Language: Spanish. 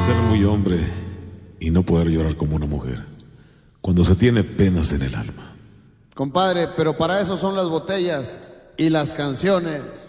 Ser muy hombre y no poder llorar como una mujer cuando se tiene penas en el alma. Compadre, pero para eso son las botellas y las canciones.